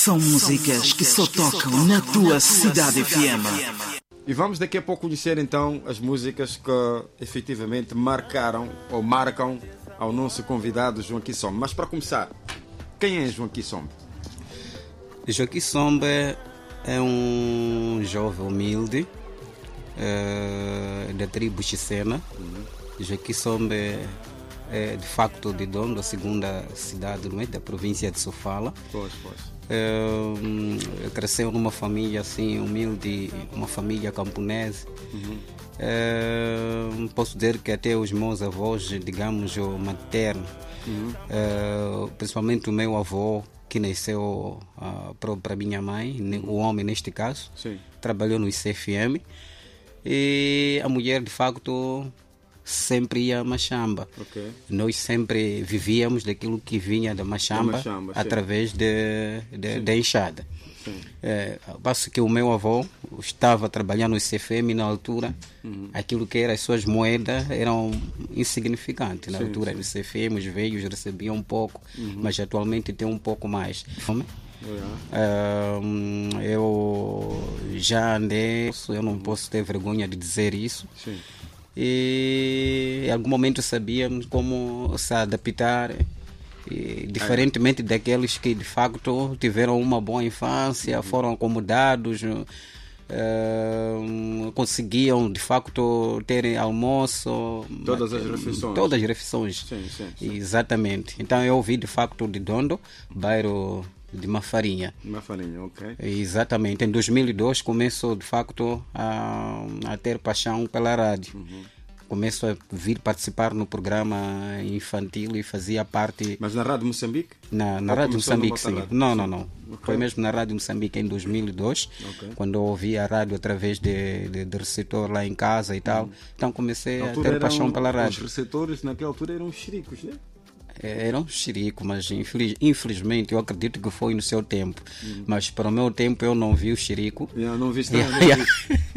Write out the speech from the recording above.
São músicas que só tocam na tua cidade FM. E vamos daqui a pouco conhecer então as músicas que efetivamente marcaram ou marcam ao nosso convidado João Kissombe. Mas para começar, quem é João Kissombe? João Kissombe é um jovem humilde da tribo Xicena. João Kissombe é de facto de Dondo, a segunda cidade, não é, da província de Sofala. Pois. Cresceu numa família assim humilde, uma família camponesa. Posso dizer que até os meus avós, digamos, o materno, principalmente o meu avô, que nasceu para minha mãe, o homem neste caso, Sim. trabalhou no ICFM, e a mulher de facto sempre ia a Machamba. Okay. Nós sempre vivíamos daquilo que vinha da Machamba, através da enxada. Passo que o meu avô estava trabalhando no ICFM na altura, aquilo que eram as suas moedas eram insignificantes. Na altura do ICFM os velhos recebiam um pouco, mas atualmente tem um pouco mais. Eu já andei, eu não posso ter vergonha de dizer isso. Sim. E em algum momento sabíamos como se adaptar, e, diferentemente daqueles que de facto tiveram uma boa infância, foram acomodados, conseguiam de facto ter almoço, Todas as refeições. Todas as refeições. Sim. Exatamente. Então eu ouvi de facto de Dondo, bairro de Mafarinha. Mafarinha, ok. Exatamente. Em 2002 começo de facto a ter paixão pela rádio. Começo a vir participar no programa infantil e fazia parte... Mas na Rádio Moçambique? Na Rádio Moçambique, sim. Não. Okay. Foi mesmo na Rádio Moçambique em 2002, quando eu ouvi a rádio através de receptor lá em casa e tal. Então comecei a ter paixão pela rádio. Os receptores naquela altura eram xericos, né? Era um xerico, mas infelizmente eu acredito que foi no seu tempo. Mas para o meu tempo eu não vi o xerico. Não vi